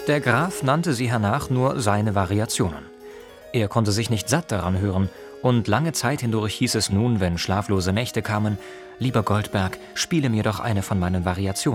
Der Graf nannte sie hernach nur seine Variationen. Er konnte sich nicht satt daran hören, und lange Zeit hindurch hieß es nun, wenn schlaflose Nächte kamen: »Lieber Goldberg, spiele mir doch eine von meinen Variationen.«